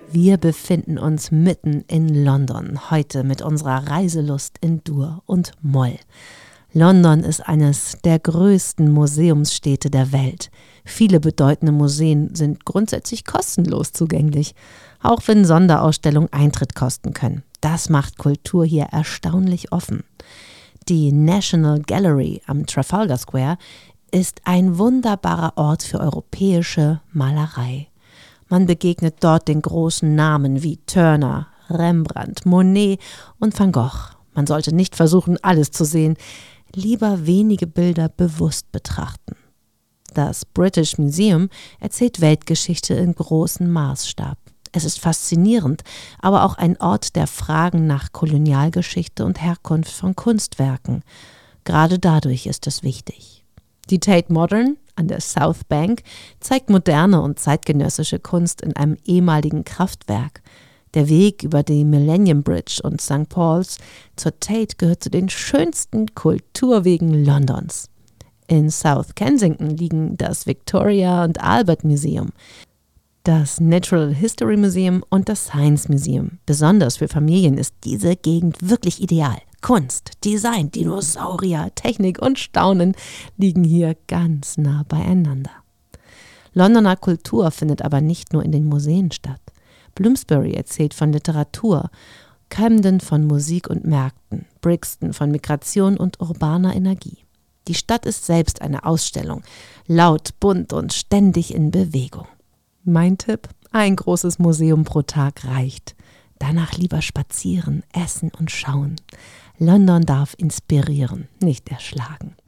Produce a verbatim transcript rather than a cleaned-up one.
Wir befinden uns mitten in London, heute mit unserer Reiselust in Dur und Moll. London ist eines der größten Museumsstädte der Welt. Viele bedeutende Museen sind grundsätzlich kostenlos zugänglich, auch wenn Sonderausstellungen Eintritt kosten können. Das macht Kultur hier erstaunlich offen. Die National Gallery am Trafalgar Square ist ein wunderbarer Ort für europäische Malerei. Man begegnet dort den großen Namen wie Turner, Rembrandt, Monet und Van Gogh. Man sollte nicht versuchen, alles zu sehen, lieber wenige Bilder bewusst betrachten. Das British Museum erzählt Weltgeschichte in großem Maßstab. Es ist faszinierend, aber auch ein Ort der Fragen nach Kolonialgeschichte und Herkunft von Kunstwerken. Gerade dadurch ist es wichtig. Die Tate Modern an der South Bank zeigt moderne und zeitgenössische Kunst in einem ehemaligen Kraftwerk. Der Weg über die Millennium Bridge und Sankt Paul's zur Tate gehört zu den schönsten Kulturwegen Londons. In South Kensington liegen das Victoria und Albert Museum, das Natural History Museum und das Science Museum. Besonders für Familien ist diese Gegend wirklich ideal. Kunst, Design, Dinosaurier, Technik und Staunen liegen hier ganz nah beieinander. Londoner Kultur findet aber nicht nur in den Museen statt. Bloomsbury erzählt von Literatur, Camden von Musik und Märkten, Brixton von Migration und urbaner Energie. Die Stadt ist selbst eine Ausstellung, laut, bunt und ständig in Bewegung. Mein Tipp: ein großes Museum pro Tag reicht. Danach lieber spazieren, essen und schauen. London darf inspirieren, nicht erschlagen.